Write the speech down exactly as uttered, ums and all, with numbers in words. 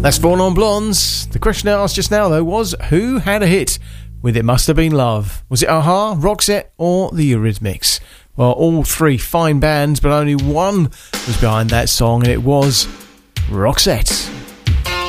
That's Four Non Blondes. The question I asked just now, though, was who had a hit with It Must Have Been Love? Was it a-ha, Roxette, or the Eurythmics? Well, all three fine bands, but only one was behind that song, and it was Roxette.